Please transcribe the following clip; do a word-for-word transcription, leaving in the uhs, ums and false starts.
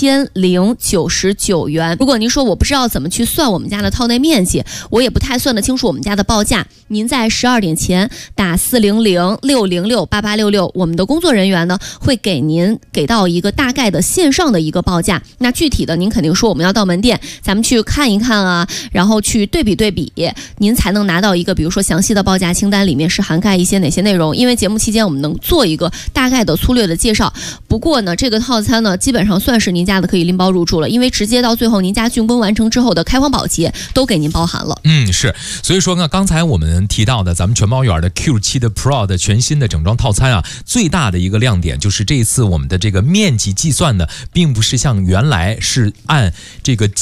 千零九十九元。如果您说我不知道怎么去算我们家的套内面积，我也不太算得清楚我们家的报价，您在十二点前打四零零六零六八八六六，我们的工作人员呢会给您给到一个大概的线上的一个报价。那具体的您肯定说我们要到门店，咱们去看一看啊，然后去对比对比，您才能拿到一个比如说详细的报价清单，里面是涵盖一些哪些内容。因为节目期间我们能做一个大概的粗略的介绍。不过呢，这个套餐呢基本上算是您家的可以拎包入住了，因为直接到最后您家竣工完成之后的开荒保洁都给您包含了。 嗯，是，所以说呢，刚才我们提到的咱们全包园的 Q 七的 Pro 的全新的整装套餐啊，最大的一个亮点就是这一次我们的这个面积计算呢，并不是像原来是按这个